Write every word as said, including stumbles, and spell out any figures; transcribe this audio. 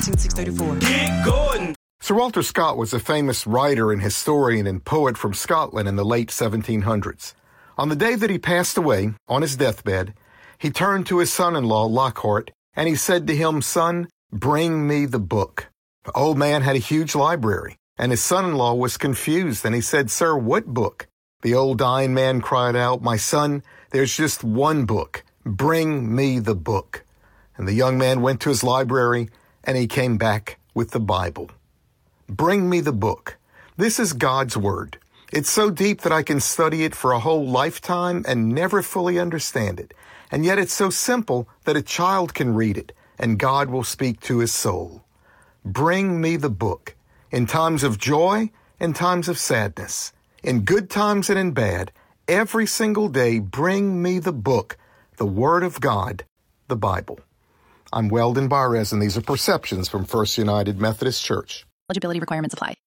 eighteen six thirty-four. Get going! Sir Walter Scott was a famous writer and historian and poet from Scotland in the late seventeen hundreds. On the day that he passed away, on his deathbed, he turned to his son-in-law, Lockhart, and he said to him, "Son, bring me the book." The old man had a huge library, and his son-in-law was confused, and he said, "Sir, what book?" The old dying man cried out, "My son, there's just one book. Bring me the book." And the young man went to his library, and he came back with the Bible. Bring me the book. This is God's Word. It's so deep that I can study it for a whole lifetime and never fully understand it. And yet it's so simple that a child can read it, and God will speak to his soul. Bring me the book. In times of joy and times of sadness, in good times and in bad, every single day, bring me the book, the Word of God, the Bible. I'm Weldon Barres, and these are Perceptions from First United Methodist Church. Eligibility requirements apply.